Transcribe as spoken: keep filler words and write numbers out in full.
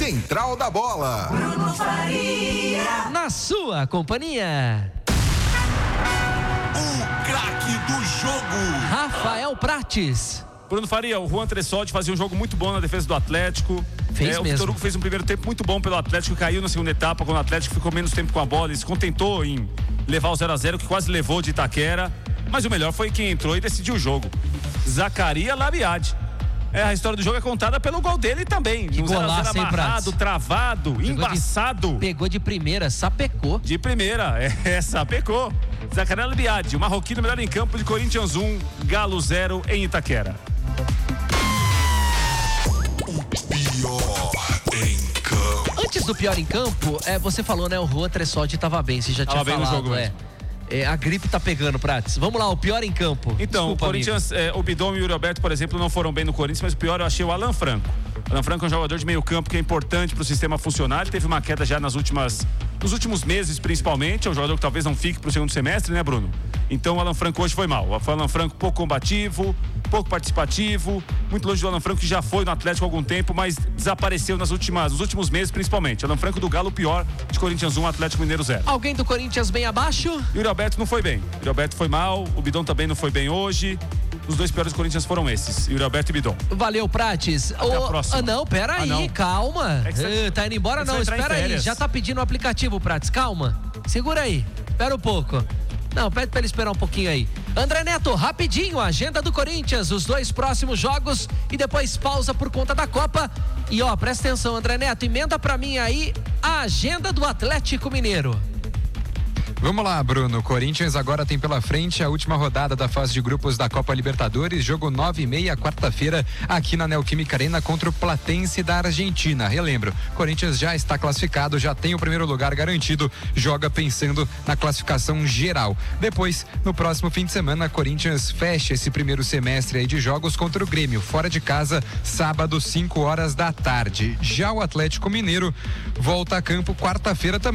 Central da Bola. Bruno Faria. Na sua companhia. O craque do jogo. Rafael Prates. Bruno Faria, o Juan Tressoldi fazia um jogo muito bom na defesa do Atlético. Fez é, o mesmo. Vitor Hugo fez um primeiro tempo muito bom pelo Atlético, caiu na segunda etapa, quando o Atlético ficou menos tempo com a bola, ele se contentou em levar o zero a zero, que quase levou de Itaquera, mas o melhor foi quem entrou e decidiu o jogo. Zacarias Labiade. É, a história do jogo é contada pelo gol dele também. Que um zero a zero golaço, hein, amarrado, Prates? travado, Pegou embaçado. De, pegou de primeira, sapecou. De primeira, é, sapecou. Zacarias Labiade, o marroquino melhor em campo de Corinthians um, Galo zero em Itaquera. Pior em campo. Antes do pior em campo, é, você falou, né? O Juan Tressoldi estava bem, você já Tava tinha bem no falado, jogo é. É, a gripe tá pegando, Prates. Vamos lá, o pior em campo. Então, Desculpa, o Corinthians, é, o Bidon e o Yuri Alberto, por exemplo, não foram bem no Corinthians, mas o pior eu achei o Alan Franco. O Alan Franco é um jogador de meio campo que é importante para o sistema funcionar. Ele teve uma queda já nas últimas, nos últimos meses, principalmente. É um jogador que talvez não fique para o segundo semestre, né, Bruno? Então o Alan Franco hoje foi mal. O Alan Franco pouco combativo, pouco participativo, muito longe do Alan Franco, que já foi no Atlético há algum tempo, mas desapareceu nas últimas, nos últimos meses, principalmente. Alan Franco do Galo, pior, de Corinthians um, Atlético Mineiro zero. Alguém do Corinthians bem abaixo? Yuri Alberto não foi bem. Yuri Alberto foi mal, o Bidon também não foi bem hoje. Os dois piores do Corinthians foram esses, Yuri Alberto e Bidon. Valeu, Prates. Até a próxima. Ah, não, pera aí, Ah, não. calma. É que você- Eh, tá indo embora? é que Não, você vai entrar em espera aí. férias. Já tá pedindo o aplicativo, Prates. Calma. Segura aí. Espera um pouco. Não, pede pra ele esperar um pouquinho aí. André Neto, rapidinho, agenda do Corinthians, os dois próximos jogos e depois pausa por conta da Copa. E ó, presta atenção, André Neto, emenda pra mim aí a agenda do Atlético Mineiro. Vamos lá, Bruno. Corinthians agora tem pela frente a última rodada da fase de grupos da Copa Libertadores. Jogo nove e meia, quarta-feira, aqui na Neoquímica Arena contra o Platense da Argentina. Relembro, Corinthians já está classificado, já tem o primeiro lugar garantido, joga pensando na classificação geral. Depois, no próximo fim de semana, Corinthians fecha esse primeiro semestre aí de jogos contra o Grêmio, fora de casa, sábado, cinco horas da tarde. Já o Atlético Mineiro volta a campo quarta-feira também.